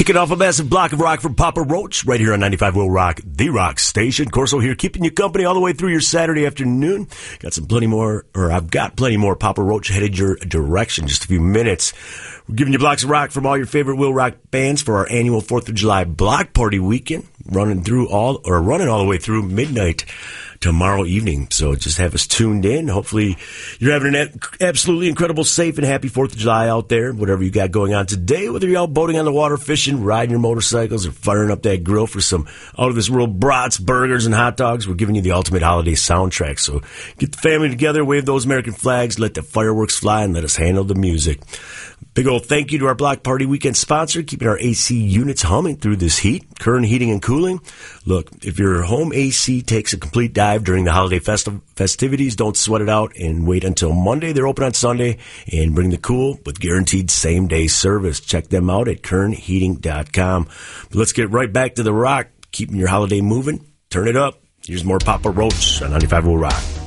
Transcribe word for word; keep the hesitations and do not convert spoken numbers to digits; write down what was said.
Kicking off a massive block of rock from Papa Roach right here on ninety-five Will Rock, the rock station. Corso here, keeping you company all the way through your Saturday afternoon. Got some plenty more, or I've got plenty more Papa Roach headed your direction. Just a few minutes. We're giving you blocks of rock from all your favorite Will Rock bands for our annual fourth of July block party weekend, running through all, or running all the way through midnight tomorrow evening. So just have us tuned in. Hopefully you're having an absolutely incredible, safe, and happy fourth of July out there, whatever you got going on today, whether you're out boating on the water, fishing, riding your motorcycles, or firing up that grill for some out-of-this-world brats, burgers, and hot dogs. We're giving you the ultimate holiday soundtrack. So get the family together, wave those American flags, let the fireworks fly, and let us handle the music. Big old thank you to our Block Party Weekend sponsor, keeping our A C units humming through this heat. Kern Heating and Cooling. Look, if your home A C takes a complete dive during the holiday festi- festivities, don't sweat it out and wait until Monday. They're open on Sunday, and bring the cool with guaranteed same-day service. Check them out at kern heating dot com. But let's get right back to the rock, keeping your holiday moving. Turn it up. Here's more Papa Roach on ninety-five Will Rock.